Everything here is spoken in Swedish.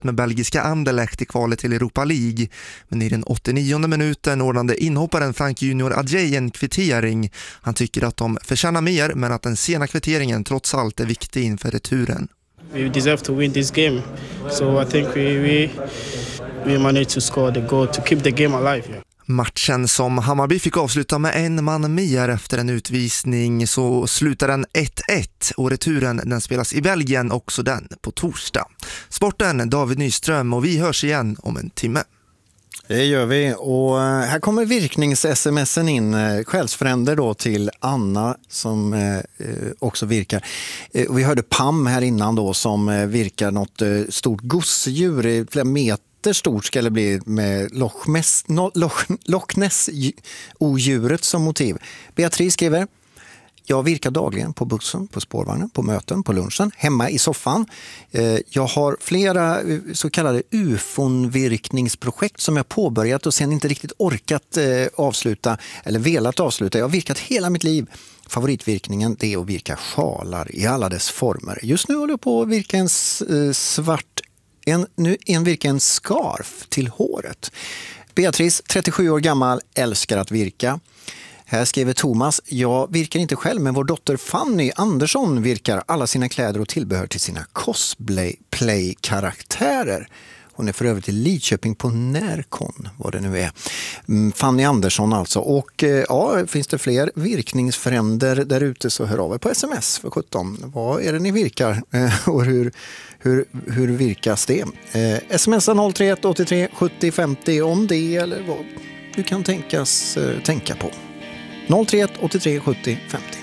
med belgiska Anderlecht i kvalet till Europa League. Men i den 89:e minuten ordnade inhopparen Frank Junior Adjei en kvittering. Han tycker att de förtjänar mer, men att den sena kvitteringen trots allt är viktig inför returen. We deserve to win this game. So I think we managed to score the goal to keep the game alive. Yeah. Matchen som Hammarby fick avsluta med en man mer efter en utvisning, så slutar den 1-1 och returen den spelas i Belgien, också den på torsdag. Sporten, David Nyström, och vi hörs igen om en timme. Det gör vi, och här kommer virknings-sms'en in, själsfränder då till Anna som också virkar. Och vi hörde Pam här innan då som virkar något stort gosedjur, flera meter stort ska det bli, med Loch Ness-odjuret som motiv. Beatrice skriver: jag virkar dagligen på bussen, på spårvagnen, på möten, på lunchen, hemma i soffan. Jag har flera så kallade UFO-virkningsprojekt som jag påbörjat och sen inte riktigt orkat avsluta eller velat avsluta. Jag har virkat hela mitt liv. Favoritvirkningen, det är att virka sjalar i alla dess former. Just nu håller jag på att virka virka en scarf till håret. Beatrice, 37 år gammal, älskar att virka. Här skriver Thomas: jag virkar inte själv, men vår dotter Fanny Andersson virkar alla sina kläder och tillbehör till sina cosplay-karaktärer. Hon är för övrigt i Lidköping på Närkon, vad det nu är. Fanny Andersson alltså. Och ja, finns det fler virkningsfränder där ute, så hör av er på sms för 17. Vad är det ni virkar och hur virkas det? Smsa 031 83 70 50 om det eller vad du kan tänka på. 031 83 70 50.